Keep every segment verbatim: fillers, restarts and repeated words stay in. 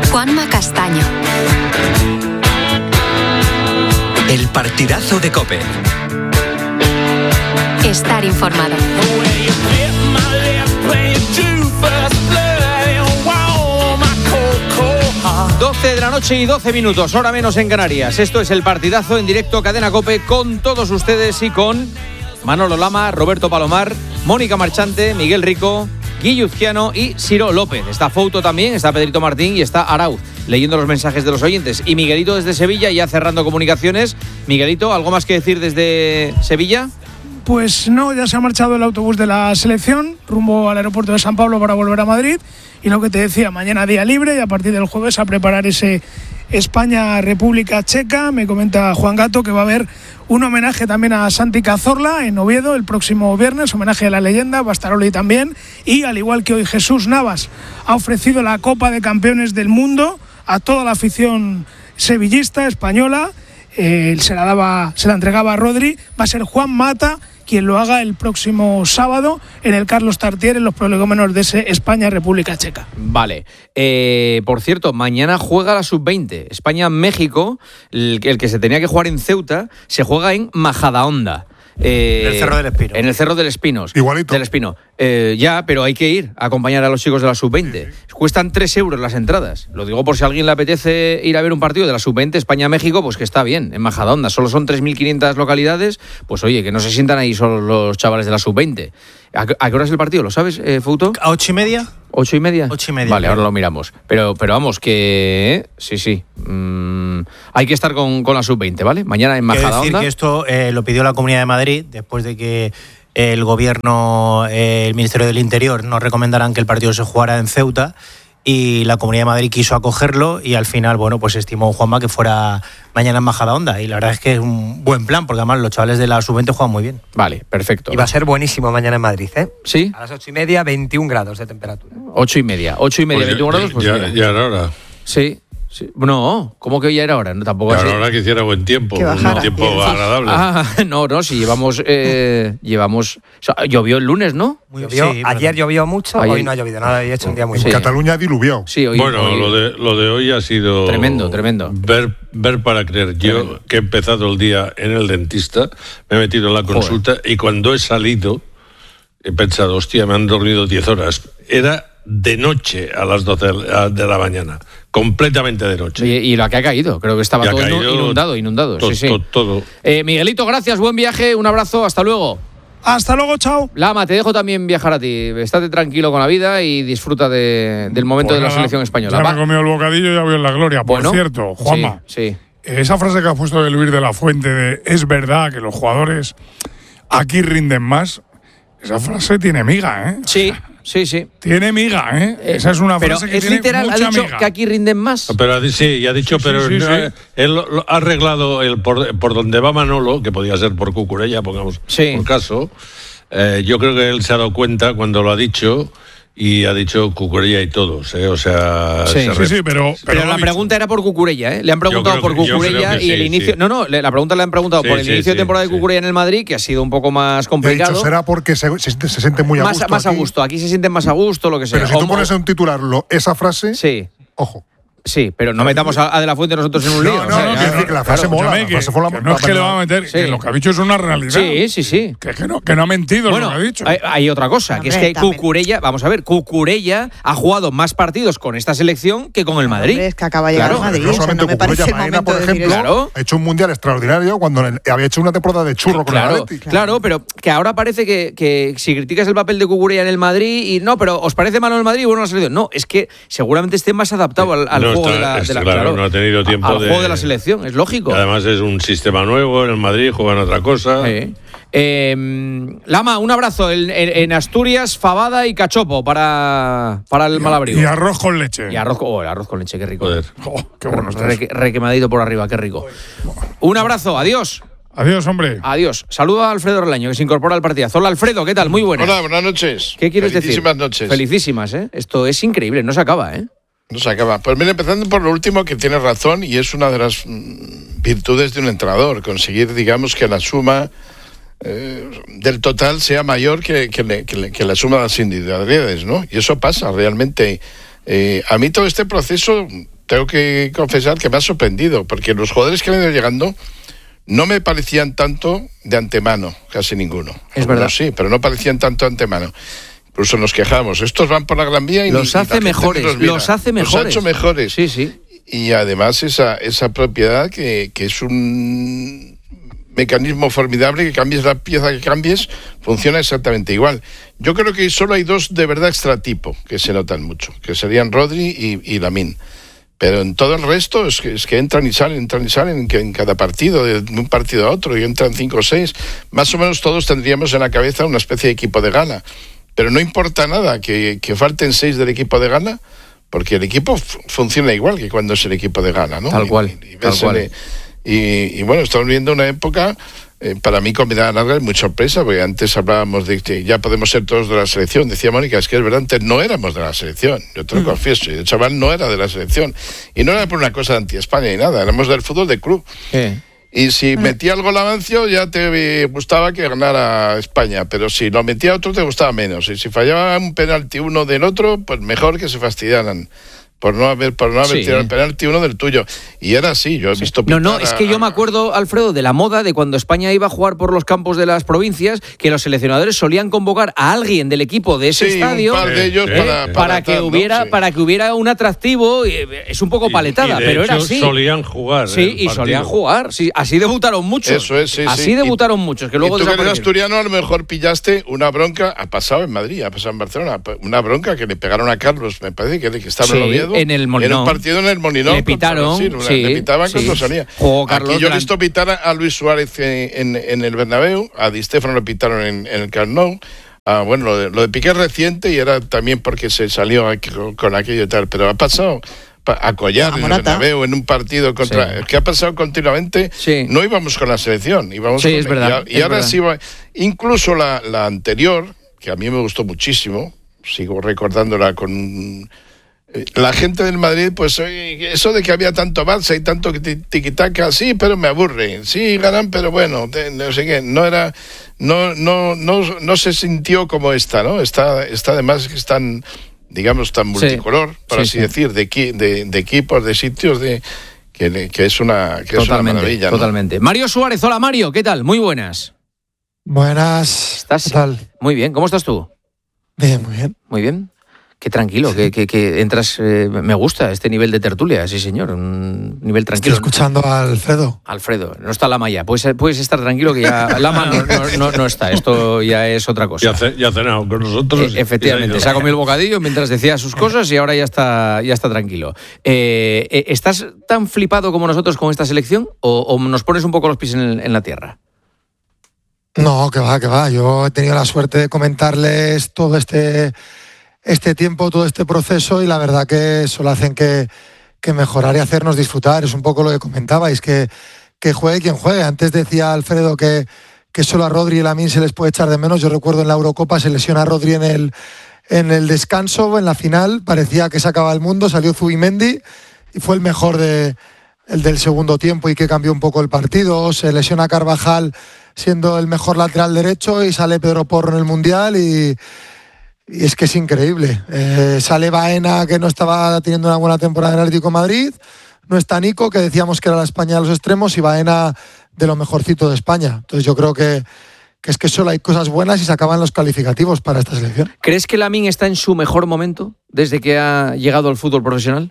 Juanma Castaño. El partidazo de COPE. Estar informado. doce de la noche y doce minutos, hora menos en Canarias. Esto es el partidazo en directo Cadena COPE con todos ustedes y con Manolo Lama, Roberto Palomar, Mónica Marchante, Miguel Rico, Guilluzquiano y Ciro López. Está Fouto también, está Pedrito Martín y está Arauz leyendo los mensajes de los oyentes. Y Miguelito desde Sevilla, ya cerrando comunicaciones. Miguelito, ¿algo más que decir desde Sevilla? Pues no, ya se ha marchado el autobús de la selección rumbo al aeropuerto de San Pablo para volver a Madrid. Y lo que te decía, mañana día libre y a partir del jueves a preparar ese España-República Checa. Me comenta Juan Gato que va a haber un homenaje también a Santi Cazorla en Oviedo el próximo viernes, homenaje a la leyenda, va a estar Oli también. Y al igual que hoy Jesús Navas ha ofrecido la Copa de Campeones del Mundo a toda la afición sevillista, española. Eh, se la daba, se la entregaba a Rodri. Va a ser Juan Mata quien lo haga el próximo sábado en el Carlos Tartier en los prolegómenos de ese España-República Checa. Vale. Eh, por cierto, mañana juega la sub veinte. España-México, el, el que se tenía que jugar en Ceuta, se juega en Majadahonda. Eh, en el Cerro del Espino. En el Cerro del Espinos. Igualito. Del Espino. Eh, ya, pero hay que ir a acompañar a los chicos de la sub veinte. Sí, sí. Cuestan tres euros las entradas. Lo digo por si a alguien le apetece ir a ver un partido de la sub veinte España-México, pues que está bien, en Majadahonda. Solo son tres mil quinientas localidades, pues oye, que no se sientan ahí solo los chavales de la sub veinte. ¿A, ¿A qué hora es el partido? ¿Lo sabes, eh, Fouto? ¿A ocho y media? ¿Ocho y media? Ocho y media. Vale, ahora lo miramos. Pero, pero vamos, que... ¿eh? Sí, sí. Mm, hay que estar con, con la sub veinte, ¿vale? Mañana en Majadahonda. Quiero decir que esto eh, lo pidió la Comunidad de Madrid después de que el gobierno, eh, el Ministerio del Interior nos recomendaran que el partido se jugara en Ceuta y la Comunidad de Madrid quiso acogerlo y al final, bueno, pues estimó Juanma que fuera mañana en Majadahonda y la verdad es que es un buen plan porque además los chavales de la sub veinte juegan muy bien. Vale, perfecto. Y va a ser buenísimo mañana en Madrid, ¿eh? ¿Sí? A las ocho y media, veintiún grados de temperatura. Ocho y media, ocho y media, pues veintiún grados, pues ya, mira. ya era hora. Sí. Sí. No, ¿cómo que ya era hora? No, tampoco ya así. era hora que hiciera buen tiempo, que bajara, un tiempo sí. agradable. Ah, no, no, si llevamos, eh, llevamos, o sea, llovió el lunes, ¿no? Muy llovió, sí, ayer bueno. llovió mucho, ayer... hoy no ha llovido nada, y ha hecho un día muy sí. bueno. Cataluña diluvió. Sí, hoy, bueno, hoy... Lo, de, lo de hoy ha sido tremendo, tremendo. Ver, ver para creer. Yo tremendo. Que he empezado el día en el dentista, me he metido en la consulta Joder. Y cuando he salido he pensado, hostia, me han dormido diez horas. Era de noche a las doce de la mañana, completamente de noche. Y, y la que ha caído, creo que estaba todo caído, inundado, inundado. To, sí, sí. To, todo. Eh, Miguelito, gracias, buen viaje, un abrazo, hasta luego. Hasta luego, chao. Lama, te dejo también viajar a ti. Estate tranquilo con la vida y disfruta de, del momento pues de la nada, selección española. Ya Va. me he comido el bocadillo y ya voy en la gloria. Por bueno, cierto, Juanma, sí, sí. esa frase que ha puesto de Luis de la Fuente de es verdad que los jugadores aquí rinden más, esa frase tiene miga, ¿eh? Sí. Sí, sí. Tiene miga, ¿eh? eh Esa es una frase pero que es tiene literal, mucha ha dicho miga. que aquí rinden más. Pero sí, ya ha dicho, sí, pero sí, sí, no, sí. él lo, lo ha arreglado el por, por donde va Manolo, que podía ser por Cucurella, pongamos sí. por caso. Eh, yo creo que él se ha dado cuenta cuando lo ha dicho. Y ha dicho Cucurella y todos, ¿eh? O sea... Sí, se sí, sí, pero... Pero, pero la pregunta era por Cucurella, ¿eh? Le han preguntado por que, Cucurella y sí, el inicio... Sí. No, no, la pregunta le han preguntado sí, por el sí, inicio sí, de temporada sí. de Cucurella en el Madrid, que ha sido un poco más complicado. De hecho, será porque se, se, se siente muy a más, gusto Más a aquí. gusto, aquí se sienten más a gusto, lo que sea. Pero si tú o, pones en un titular lo, esa frase, sí. ojo. Sí, pero no metamos a, a De la Fuente nosotros en un lío. No, no, o sea, no, ya, que, que la frase claro, mola. que, La frase mola que no es que le va a meter, sí. que lo que ha dicho es una realidad. Sí, sí, sí. Que, que, no, que no ha mentido bueno, lo que ha dicho. Hay, hay otra cosa, no, que hombre, es que también. Cucurella, vamos a ver, Cucurella ha jugado más partidos con esta selección que con el Madrid. Hombre, es que acaba de llegar claro. al Madrid. No solamente o sea, no Cucurella, me Maena, por ejemplo, claro. ha hecho un mundial extraordinario cuando había hecho una temporada de churro con claro, el Atleti. Claro. claro, pero que ahora parece que, que si criticas el papel de Cucurella en el Madrid y no, pero ¿os parece malo el Madrid? Bueno, la selección. No, es que seguramente esté más adaptado al, al no juego está, de la, de la claro, claro, no ha tenido tiempo al de, juego de la selección, es lógico. Además es un sistema nuevo, en el Madrid juegan otra cosa. Sí. Eh, Lama, un abrazo. En, en, en Asturias, fabada y cachopo para, para el y, Malabrigo. Y arroz con leche. Y arroz, oh, el arroz con leche, qué rico. Joder. Oh, qué bueno está. Re, requemadito por arriba, qué rico. Un abrazo, adiós. Adiós, hombre. Adiós. Saludo a Alfredo Relaño, que se incorpora al partidazo. Hola, Alfredo, ¿qué tal? Muy buenas. Hola, buenas noches. ¿Qué quieres Felicísimas decir? noches. Felicísimas, ¿eh? Esto es increíble, no se acaba, ¿eh? No se acaba. Pues mira, empezando por lo último, que tienes razón, y es una de las mm, virtudes de un entrenador, conseguir, digamos, que la suma eh, del total sea mayor que, que, le, que, le, que la suma de las individualidades, ¿no? Y eso pasa realmente. Eh, a mí todo este proceso tengo que confesar que me ha sorprendido, porque los jugadores que han ido llegando no me parecían tanto de antemano, casi ninguno. Es verdad. No, sí, pero no parecían tanto de antemano. Incluso nos quejamos, estos van por la Gran Vía y los ni, hace y mejores, los, los hace mejores. Los ha hecho mejores. Sí, sí. Y además esa, esa propiedad que, que es un mecanismo formidable, que cambies la pieza que cambies, funciona exactamente igual. Yo creo que solo hay dos de verdad extratipo que se notan mucho, que serían Rodri y, y Lamine. Pero en todo el resto es que, es que entran y salen, entran y salen que en cada partido, de un partido a otro, y entran cinco o seis. Más o menos todos tendríamos en la cabeza una especie de equipo de gala. Pero no importa nada que, que falten seis del equipo de gala, porque el equipo f- funciona igual que cuando es el equipo de gala, ¿no? Tal cual, y, y, tal cual. El, y, y bueno, estamos viviendo una época, eh, para mí con mirada larga es muy sorpresa, porque antes hablábamos de que ya podemos ser todos de la selección. Decía Mónica, es que es verdad, antes no éramos de la selección, yo te lo confieso, el chaval no era de la selección. Y no era por una cosa de anti-España ni nada, éramos del fútbol de club. ¿Qué? Y si metía algo Amancio ya te gustaba que ganara España, pero si lo metía otro te gustaba menos. Y si fallaba un penalti uno del otro, pues mejor que se fastidiaran por no haber por no haber Sí. tirado el penalti uno del tuyo. Y era así, yo he visto No, no, pitar es a- que yo me acuerdo, Alfredo, de la moda de cuando España iba a jugar por los campos de las provincias, que los seleccionadores solían convocar a alguien del equipo de ese Sí, un estadio par de ellos eh, para- para, para que tal, ¿no? hubiera Sí. para que hubiera un atractivo. eh, Es un poco paletada, Y- y de pero era hecho así. solían jugar. Sí, el y partido. solían jugar. Sí, así debutaron muchos. Eso es, sí, así sí. debutaron muchos, que luego y tú que eres desaparecieron. asturiano, a lo mejor pillaste una bronca, ha pasado en Madrid, ha pasado en Barcelona, una bronca que le pegaron a Carlos, me parece que, que estaba Sí, en Oviedo, en el Molinón. un partido en el Molinón. Le pitaron, contra Brasil, sí, le pitaban sí. cuando salía. Jugó Carlos Aquí yo he Durán. visto pitar a, a Luis Suárez en, en, en el Bernabéu, a Di Stéfano le pitaron en, en el Camp Nou. Ah, bueno, lo de, lo de Piqué es reciente y era también porque se salió aquí con, con aquello y tal, pero ha pasado pa- a Collar en el Bernabéu en un partido contra... Sí. Es que ha pasado continuamente. Sí. No íbamos con la selección, íbamos Sí, con... es verdad, Y, y es ahora verdad. sí va... Incluso la, la anterior, que a mí me gustó muchísimo, sigo recordándola con... eh, La gente del Madrid, pues oye, eso de que había tanto Barça y tanto ti- tiquitaca, sí, pero me aburre. Sí, ganan, pero bueno, te- no sé qué. No era, no, no, no, no se sintió como esta, ¿no? Está, está además que están, digamos, tan multicolor, por sí, así sí. decir, de, equi- de, de equipos, de sitios, de que, que es una, que es una Totalmente, maravilla, ¿no? totalmente. Mario Suárez, hola Mario, ¿qué tal? Muy buenas. Buenas. ¿Estás? ¿Qué tal? Muy bien, ¿cómo estás tú? Bien, muy bien. Muy bien. Qué tranquilo, que, que, que entras. Eh, me gusta este nivel de tertulia, sí, señor. Un nivel Estoy tranquilo. escuchando a Alfredo. Alfredo, no está Lama ya. Puedes, puedes estar tranquilo que ya Lama no, no, no, no está. Esto ya es otra cosa. Ya, ce- ya ha cenado con nosotros. Eh, efectivamente, se ha comido el bocadillo mientras decía sus cosas y ahora ya está, ya está tranquilo. Eh, eh, ¿Estás tan flipado como nosotros con esta selección o, o nos pones un poco los pies en, el- en la tierra? No, que va, que va. Yo he tenido la suerte de comentarles todo este, este tiempo, todo este proceso y la verdad que solo hacen que, que mejorar y hacernos disfrutar. Es un poco lo que comentabais, que, que juegue quien juegue. Antes decía Alfredo que, que solo a Rodri y Lamine se les puede echar de menos. Yo recuerdo en la Eurocopa se lesiona a Rodri en el, en el descanso, en la final, parecía que se acababa el mundo, salió Zubimendi y fue el mejor de, el del segundo tiempo y que cambió un poco el partido. Se lesiona a Carvajal siendo el mejor lateral derecho y sale Pedro Porro en el Mundial y, y es que es increíble. Eh, sale Baena, que no estaba teniendo una buena temporada en el Atlético de Madrid, no está Nico, que decíamos que era la España de los extremos, y Baena de lo mejorcito de España. Entonces yo creo que, que es que solo hay cosas buenas y se acaban los calificativos para esta selección. ¿Crees que Lamine está en su mejor momento desde que ha llegado al fútbol profesional?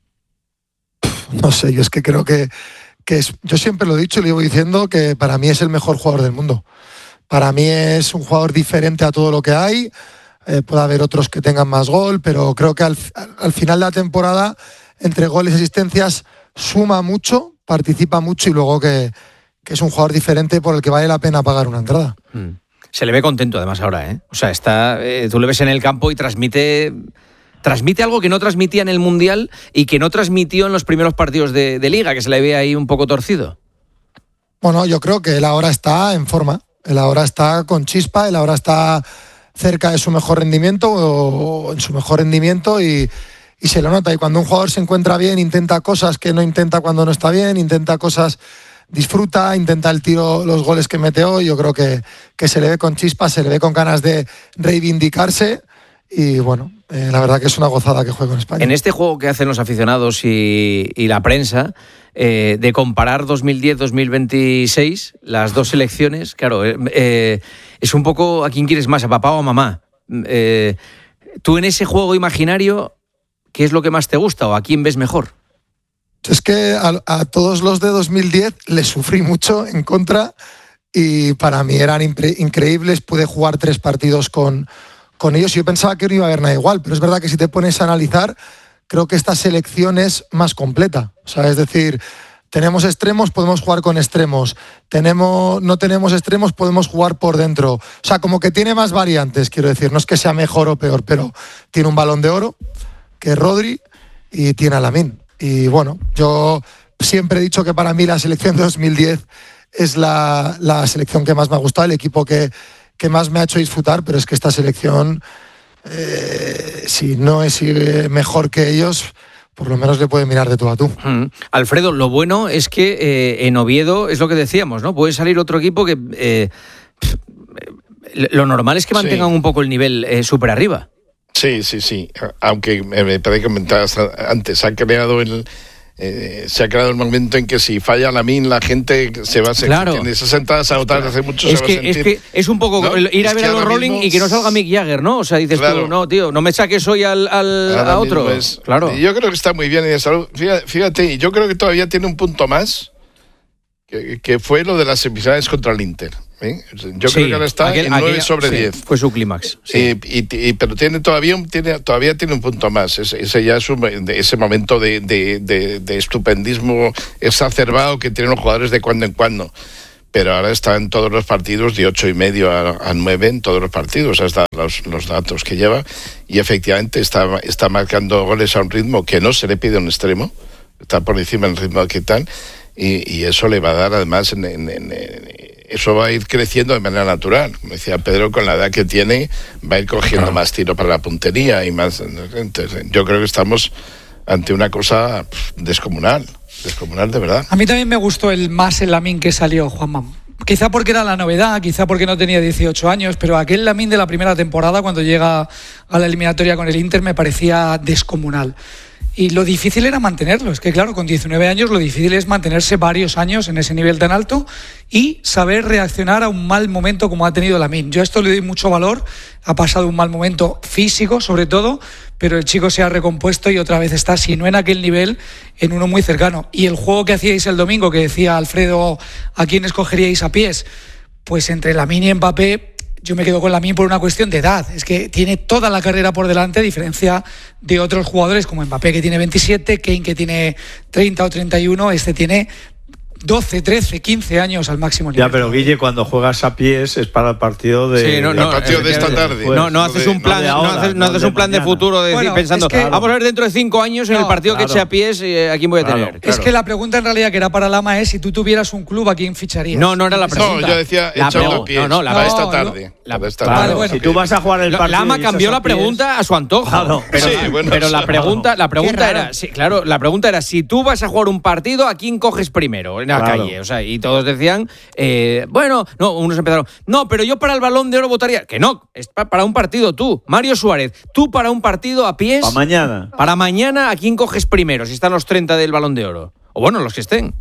No sé, yo es que creo que, que es, yo siempre lo he dicho y lo llevo diciendo, que para mí es el mejor jugador del mundo. Para mí es un jugador diferente a todo lo que hay. Eh, puede haber otros que tengan más gol, pero creo que al, al final de la temporada, entre goles y asistencias, suma mucho, participa mucho y luego que, que es un jugador diferente por el que vale la pena pagar una entrada. Mm. Se le ve contento además ahora, ¿eh? O sea, está, eh, tú le ves en el campo y transmite... Transmite algo que no transmitía en el Mundial y que no transmitió en los primeros partidos de, de Liga, que se le ve ahí un poco torcido. Bueno, yo creo que él ahora está en forma, él ahora está con chispa, él ahora está cerca de su mejor rendimiento o en su mejor rendimiento y, y se lo nota. Y cuando un jugador se encuentra bien, intenta cosas que no intenta cuando no está bien, intenta cosas, disfruta, intenta el tiro, los goles que mete hoy. Yo creo que, que se le ve con chispa, se le ve con ganas de reivindicarse y bueno, Eh, la verdad que es una gozada que juegue con España. En este juego que hacen los aficionados y, y la prensa, eh, de comparar dos mil diez dos mil veintiséis, las dos selecciones, claro, eh, eh, es un poco a quién quieres más, a papá o a mamá. Eh, tú en ese juego imaginario, ¿qué es lo que más te gusta o a quién ves mejor? Es que a, a todos los de dos mil diez les sufrí mucho en contra y para mí eran impre- increíbles. Pude jugar tres partidos con, con ellos y yo pensaba que no iba a haber nada igual, pero es verdad que si te pones a analizar, creo que esta selección es más completa. O sea, es decir, tenemos extremos, podemos jugar con extremos. Tenemos, no tenemos extremos, podemos jugar por dentro. O sea, como que tiene más variantes, quiero decir. No es que sea mejor o peor, pero tiene un Balón de Oro, que es Rodri, y tiene a Lamine. Y bueno, yo siempre he dicho que para mí la selección de dos mil diez es la, la selección que más me ha gustado, el equipo que, que más me ha hecho disfrutar, pero es que esta selección, eh, si no es mejor que ellos, por lo menos le puede mirar de tú a tú. Mm. Alfredo, lo bueno es que eh, en Oviedo es lo que decíamos, ¿no? Puede salir otro equipo que eh, pff, lo normal es que mantengan sí. un poco el nivel eh, súper arriba. Sí, sí, sí. Aunque me parece que comentabas antes, se ha creado el eh, se ha creado el momento en que si falla Lamine la gente se va a sentir claro. en esas sentadas a votar hace mucho es se que, va a sentir. Es que es un poco ¿no? ir a es ver a los Rolling mismo... y que no salga Mick Jagger, ¿no? O sea, dices claro. tú, no, tío, no me saques hoy al, al a otro. Es, claro. Yo creo que está muy bien y de salud. Fíjate, fíjate, yo creo que todavía tiene un punto más que, que fue lo de las semifinales contra el Inter. ¿Eh? Yo sí, creo que ahora está aquel, en nueve sobre diez. Sí, fue su clímax. Sí. Y, y, y, pero tiene todavía, tiene, todavía tiene un punto más. Ese, ese ya es un, ese momento de, de, de, de estupendismo exacerbado que tienen los jugadores de cuando en cuando. Pero ahora está en todos los partidos de ocho y medio a, a nueve en todos los partidos, hasta los, los datos que lleva. Y efectivamente está, está marcando goles a un ritmo que no se le pide a un extremo. Está por encima del ritmo que tal. Y, y eso le va a dar además en, en, en, en eso va a ir creciendo de manera natural. Como decía Pedro, con la edad que tiene va a ir cogiendo claro. más tiro para la puntería y más. Entonces, yo creo que estamos ante una cosa pff, descomunal, descomunal de verdad. A mí también me gustó el más el Lamine que salió, Juanma. Quizá porque era la novedad, quizá porque no tenía dieciocho años, pero aquel Lamine de la primera temporada, cuando llega a la eliminatoria con el Inter, me parecía descomunal. Y lo difícil era mantenerlo. Es que claro, con diecinueve años lo difícil es mantenerse varios años en ese nivel tan alto y saber reaccionar a un mal momento como ha tenido Lamine. Yo a esto le doy mucho valor. Ha pasado un mal momento físico sobre todo, pero el chico se ha recompuesto y otra vez está, si no en aquel nivel, en uno muy cercano. Y el juego que hacíais el domingo, que decía Alfredo, ¿a quién escogeríais a pies? Pues entre Lamine y Mbappé, yo me quedo con Lamine por una cuestión de edad. Es que tiene toda la carrera por delante, a diferencia de otros jugadores como Mbappé, que tiene veintisiete, Kane, que tiene treinta o treinta y uno. Este tiene doce, trece, quince años al máximo nivel. Ya, pero Guille, cuando juegas a pies es para el partido de, sí, no, no, el partido de esta tarde. No, no haces un plan, no, no haces, no haces un plan de futuro de bueno, decir, pensando, es que, vamos a ver dentro de cinco años en no, el partido claro. que eche a pies, eh, ¿a quién voy a claro, tener? Claro. Es que la pregunta en realidad que era para Lama es si tú tuvieras un club, ¿a quién ficharías? No, no era la pregunta. No, yo decía echando a pies. No, no, la para esta tarde. La, la esta tarde. Bueno, si tú vas a jugar el partido. Lama cambió la pregunta a su antojo. Claro, pero, sí, bueno, pero la pregunta, la pregunta era, sí, claro, la pregunta era si tú vas a jugar un partido, ¿a quién coges primero en la calle? O sea, y todos decían, eh, bueno, no, unos empezaron, no, pero yo para el Balón de Oro votaría, que no, es para un partido tú, Mario Suárez, tú para un partido a pies. Para mañana. Para mañana, ¿a quién coges primero? Si están los treinta del Balón de Oro. O bueno, los que estén.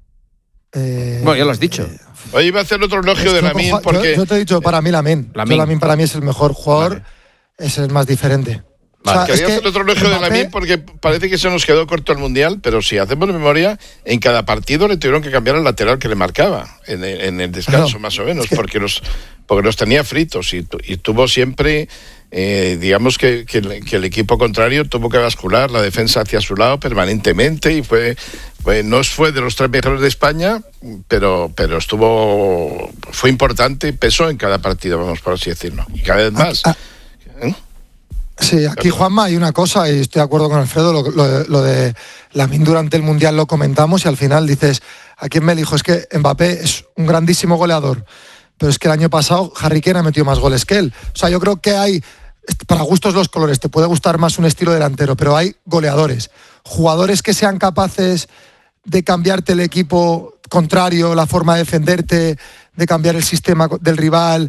Eh, bueno, ya lo has dicho. Eh, Hoy iba a hacer otro elogio es de Lamine porque... Yo, yo te he dicho, para mí Lamine. Lamine. Lamine para mí es el mejor jugador, vale. Es el más diferente. Vale. O sea, quería es hacer otro elogio de Lamine porque parece que se nos quedó corto el Mundial, pero si hacemos memoria, en cada partido le tuvieron que cambiar el lateral que le marcaba, en el, en el descanso claro. más o menos, es que... porque, los, porque los tenía fritos y, y tuvo siempre, eh, digamos que, que, que el equipo contrario tuvo que bascular la defensa hacia su lado permanentemente y fue, fue no fue de los tres mejores de España, pero, pero estuvo, fue importante y pesó en cada partido, vamos por así decirlo, y cada vez más. Ah, ah. ¿Eh? Sí, aquí Juanma hay una cosa y estoy de acuerdo con Alfredo, lo, lo, lo de Lamine durante el Mundial lo comentamos y al final dices, ¿a quién me elijo? Es que Mbappé es un grandísimo goleador, pero es que el año pasado Harry Kane ha metido más goles que él. O sea, yo creo que hay, para gustos los colores, te puede gustar más un estilo delantero, pero hay goleadores, jugadores que sean capaces de cambiarte el equipo contrario, la forma de defenderte, de cambiar el sistema del rival,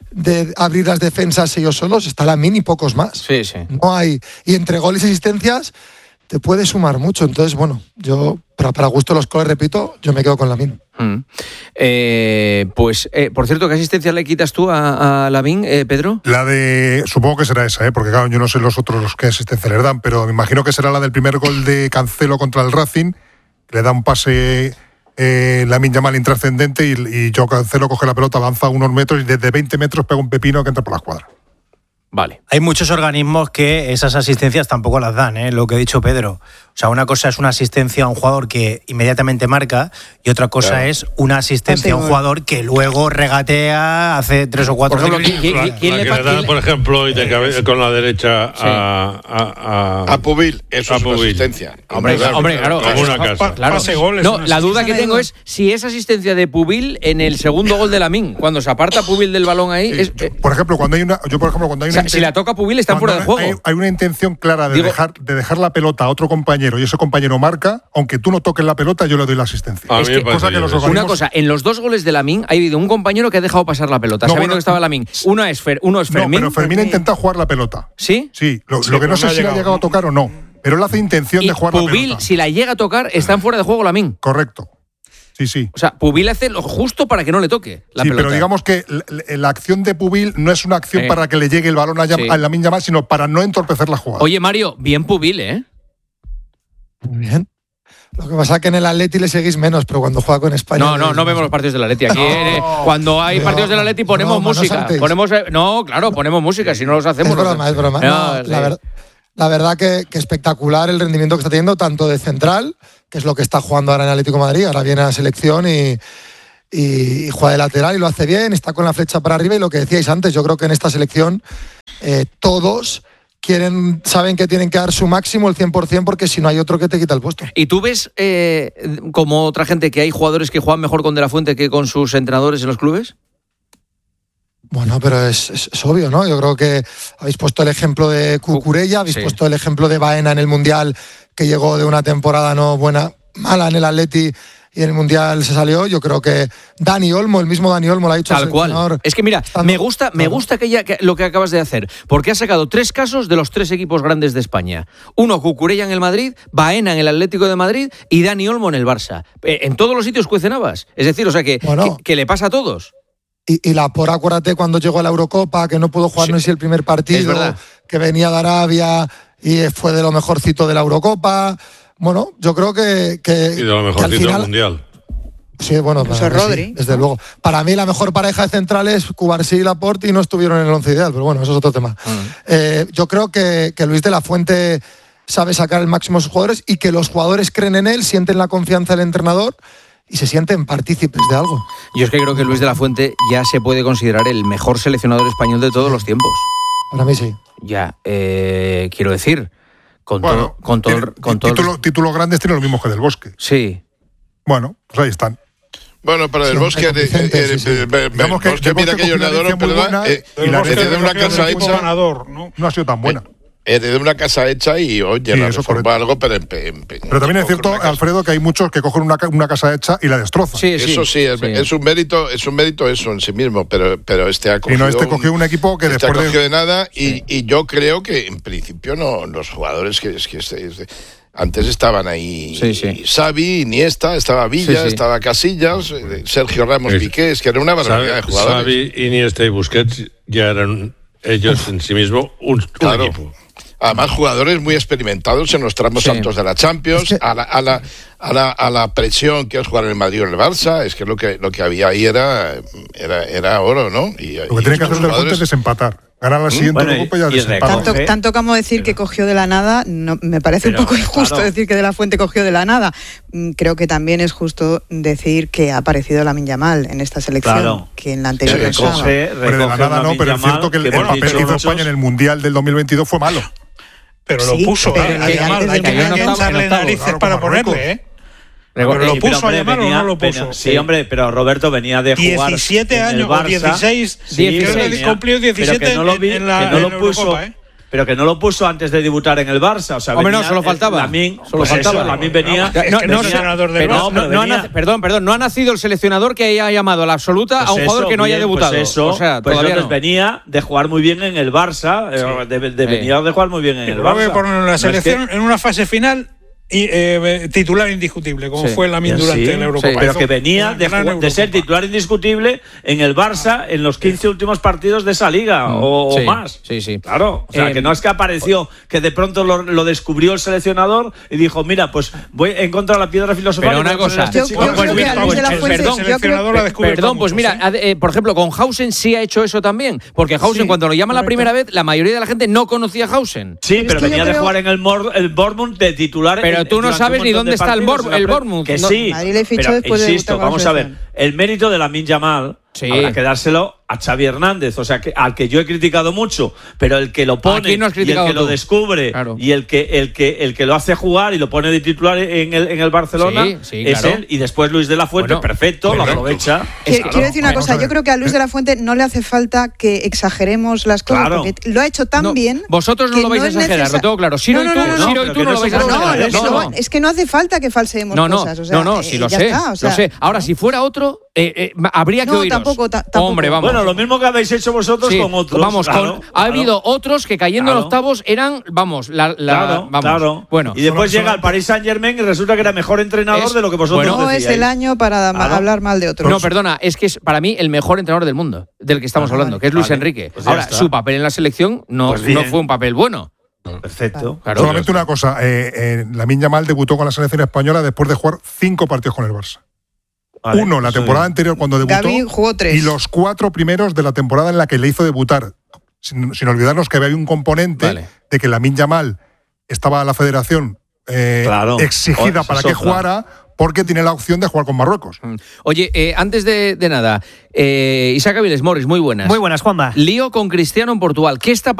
de abrir las defensas ellos solos, está Lamine y pocos más. Sí, sí. No hay. Y entre goles y asistencias te puede sumar mucho. Entonces, bueno, yo, para, para gusto de los colores, repito, yo me quedo con Lamine. Mm. Eh, pues, eh, por cierto, ¿qué asistencia le quitas tú a, a Lamine, eh, Pedro? La de, supongo que será esa, ¿eh? Porque claro, yo no sé los otros los que asistencia le dan, pero me imagino que será la del primer gol de Cancelo contra el Racing. Le da un pase eh, Lamine Yamal intrascendente y, y yo Cancelo coge la pelota, avanza unos metros y desde veinte metros pega un pepino que entra por la escuadra. Vale. Hay muchos organismos que esas asistencias tampoco las dan, ¿eh? Lo que ha dicho Pedro. O sea, una cosa es una asistencia a un jugador que inmediatamente marca y otra cosa claro. es una asistencia a un jugador que luego regatea, hace tres o cuatro. Por ejemplo, ¿quién, quién, quién la le que le da, por ejemplo, y de cabeza, con la derecha sí. a, a, a... a Pubil, eso a es Pubil. Una asistencia. Hombre, claro, hombre, claro. Como una casa. Claro. Pase goles, no, la duda que tengo es si es asistencia de Pubil en el segundo gol de Lamine, cuando se aparta Pubil del balón ahí. Sí, es, yo, por ejemplo, cuando hay una, yo por ejemplo cuando hay una o sea, si la toca Pubil está fuera de juego. Hay, hay una intención clara de Digo, dejar de dejar la pelota a otro compañero y ese compañero marca, aunque tú no toques la pelota, yo le doy la asistencia. Es que, cosa que los organismos... Una cosa, en los dos goles de Lamine ha habido un compañero que ha dejado pasar la pelota, no, sabiendo bueno, que estaba Lamine. Uno es, Fer, uno es Fermín. No, pero Fermín ha intentado jugar la pelota. ¿Sí? Sí, lo, sí, lo que no sé no si la ha llegado a tocar o no, pero él hace intención y de jugar Pubil, la pelota. Si la llega a tocar, está en fuera de juego Lamine. Correcto. Sí, sí. O sea, Pubil hace lo justo para que no le toque la sí, pelota. Pero digamos que la, la acción de Pubil no es una acción sí. para que le llegue el balón a, Yam, sí. a Lamine Yamal, sino para no entorpecer la jugada. Oye, Mario, bien Pubil, ¿eh? Muy bien. Lo que pasa es que en el Atleti le seguís menos, pero cuando juega con España... No, no, no vemos los partidos del Atleti. Aquí, no, eh, cuando hay no, partidos del Atleti ponemos no, música. Ponemos, no, claro, ponemos música, si no los hacemos... Es broma, no, es broma. No, no, sí. la, ver, la verdad que, que espectacular el rendimiento que está teniendo, tanto de central, que es lo que está jugando ahora en Atlético de Madrid, ahora viene a la selección y, y, y juega de lateral y lo hace bien, está con la flecha para arriba y lo que decíais antes, yo creo que en esta selección eh, todos... quieren, saben que tienen que dar su máximo el cien por ciento porque si no hay otro que te quita el puesto. ¿Y tú ves, eh, como otra gente, que hay jugadores que juegan mejor con De La Fuente que con sus entrenadores en los clubes? Bueno, pero es, es, es obvio, ¿no? Yo creo que habéis puesto el ejemplo de Cucurella, habéis sí. puesto el ejemplo de Baena en el Mundial, que llegó de una temporada no buena, mala en el Atleti, y en el Mundial se salió. Yo creo que Dani Olmo, el mismo Dani Olmo lo ha dicho. Tal cual. Es que mira, me gusta, me gusta que ya, que, lo que acabas de hacer, porque has sacado tres casos de los tres equipos grandes de España. Uno, Cucurella en el Madrid, Baena en el Atlético de Madrid y Dani Olmo en el Barça. Eh, en todos los sitios cuecen habas. Es decir, o sea, que, bueno, que, que le pasa a todos. Y, y la por acuérdate cuando llegó a la Eurocopa, que no pudo jugar sí. no sé el primer partido, que venía de Arabia y fue de lo mejorcito de la Eurocopa. Bueno, yo creo que... que y de lo mejorcito del Mundial. Sí, bueno, para Rodri. Sí, desde luego. Para mí la mejor pareja de centrales, Cubarsí y Laporte, y no estuvieron en el once ideal, pero bueno, eso es otro tema. Uh-huh. Eh, yo creo que, que Luis de la Fuente sabe sacar el máximo a sus jugadores y que los jugadores creen en él, sienten la confianza del entrenador y se sienten partícipes de algo. Yo es que creo que Luis de la Fuente ya se puede considerar el mejor seleccionador español de todos los tiempos. Para mí sí. Ya, eh, quiero decir, con bueno, todo... Con todo, tiene, con todo título, títulos grandes tienen lo mismo que Del Bosque. Sí. Bueno, pues ahí están. Bueno, pero Del sí, Bosque, Vicente, eh, sí, sí. Eh, eh, Digamos que, Bosque mira que yo le adoro, perdona, eh, y la heredé de una casa hecha, ganador, ¿no? no ha sido tan buena. Heredé de una casa hecha y oye, sí, la reforma algo, pero en, en, en, pero también es cierto, Alfredo, que hay muchos que cogen una, una casa hecha y la destrozan. Sí, sí, eso sí, es, sí. es un mérito, es un mérito eso en sí mismo, pero, pero este ha cogido. Y no, este cogió un equipo que este después ha cogido de, de nada sí. y, y yo creo que en principio no los jugadores que es que este, este, antes estaban ahí sí, sí. Xavi, Iniesta, estaba Villa, sí, sí. estaba Casillas, Sergio Ramos, sí. Piqué, es que era una barbaridad de jugadores. Xavi, Iniesta y Busquets ya eran ellos en sí mismos un, claro. un equipo. Además, jugadores muy experimentados en los tramos sí. altos de la Champions, es que... a, la, a, la, a, la, a la presión que es jugar en el Madrid o en el Barça, es que lo que, lo que había ahí era, era, era oro, ¿no? Y, lo que tiene que hacer el Fuente es desempatar. Ganar la siguiente bueno, Copa y ya desempatar. Tanto, tanto como decir que cogió de la nada, no, me parece pero, un poco injusto claro. decir que De la Fuente cogió de la nada. Creo que también es justo decir que ha aparecido Lamine Yamal en esta selección, claro. que en la anterior sí, recoge, recoge pero de la nada no, pero es cierto que el, el papel que hizo España en el Mundial del dos mil veintidós fue malo. Pero lo sí, puso, pero ¿eh? A Yamal, hay que, que echarle narices claro, para ponerle, ¿eh? Pero lo puso pero, hombre, a Yamal venía, o no lo puso. Venía, sí, hombre, pero Roberto venía de jugar diecisiete años o dieciséis, sí, creo que cumplió diecisiete que no lo vi, en la, que no en lo puso, Eurocopa, ¿eh? pero que no lo puso antes de debutar en el Barça. O sea, Hombre, venía, no, solo faltaba. Lamine, Solo pues faltaba. Eso, Lamine venía. No, no, venía- senador pero no, pero no ha venía- nac- perdón, perdón, no ha nacido el seleccionador que haya llamado a la absoluta Pues a un jugador eso, que no haya bien, debutado. Pues eso, o sea, pues todavía entonces no. venía de jugar muy bien en el Barça, eh, de, de venir de jugar muy bien en el Va a Barça. ver por la No es selección que- en una fase final y eh, titular indiscutible, como Sí. fue Lamine Sí, durante sí, la Eurocopa. pero Hizo que venía una de, gran jugar- de ser Eurocopa. titular indiscutible en el Barça en los quince últimos partidos de esa liga o, o Sí, más. Sí, sí. Claro, o sea, Eh, que no es que apareció, que de pronto lo, lo descubrió el seleccionador y dijo, mira, pues voy en contra de la piedra filosofal. Pero y voy una a poner cosa, a este yo- chico". yo creo que a Luis de la Pues, Fuente- perdón, yo seleccionador creo- ha descubierto Perdón, pues muchos, mira, eh, por ejemplo, con Hausen sí ha hecho eso también. Porque Hausen, Sí, cuando lo llaman la correcto. primera vez, la mayoría de la gente no conocía a Hausen. Sí, pero venía de jugar en el, Mor- el Bournemouth de titular. Pero en- tú no durante sabes un ni montón dónde de está el partidos, Bor- el una- Bournemouth. Que No. sí. Madrid le fichó pero, después de insisto, debutar con la vamos a ver. selección. El mérito de Lamine Yamal Sí. habrá que dárselo a Xavi Hernández, o sea, que al que yo he criticado mucho, pero el que lo pone ¿A quién no has y el criticado que lo tú? descubre Claro. y el que el que el que lo hace jugar y lo pone de titular en el, en el Barcelona Sí, sí, es claro. él, y después Luis de la Fuente, Bueno, perfecto, lo correcto. aprovecha. Quiero, Claro. quiero decir una vamos cosa, a ver. yo creo que a Luis de la Fuente no le hace falta que exageremos las cosas, Claro. porque lo ha hecho tan No, bien. vosotros no que lo vais a es exagerar, necesa- lo tengo claro. Siro No, y no, tú, no, no, Siro y pero tú que no no lo vais se a No, exagerar no, exagerar. eso. no, es que no hace falta que falseemos No, no, cosas. O sea, no, no, eh, si lo ya sé, está, o sea, lo sé. Ahora, si fuera otro, eh, eh, habría que No, oíros. tampoco, ta- tampoco. Hombre, vamos. Bueno, lo mismo que habéis hecho vosotros Sí, con otros. vamos, claro, con, ha claro. habido otros que cayendo Claro. en octavos eran, vamos, la, la Claro, vamos. claro. Bueno, y después solo- llega al Paris Saint Germain y resulta que era mejor entrenador Es- de lo que vosotros bueno, no es decíais. el año para ma- Claro. hablar mal de otros. no, perdona, es que es para mí el mejor entrenador del mundo, del que estamos Ah, hablando, vale. que es Luis Vale, Enrique. pues ya Ahora, está. su papel en la selección no, Pues bien. no fue un papel bueno. Perfecto. Claro. Solamente una cosa, eh, eh, Lamine Yamal debutó con la selección española después de jugar cinco partidos con el Barça. Vale, Uno la eso temporada bien. anterior cuando debutó Gavi jugó tres. y los cuatro primeros de la temporada en la que le hizo debutar. Sin, sin olvidarnos que había un componente Vale. de que Lamine Yamal estaba a la federación eh, Claro. exigida Oh, para esa que es otra. jugara porque tiene la opción de jugar con Marruecos. Mm. Oye, eh, antes de, de nada, eh, Isaac Aviles Morris, muy buenas. Muy buenas, Juanma. Lío con Cristiano en Portugal. ¿Qué está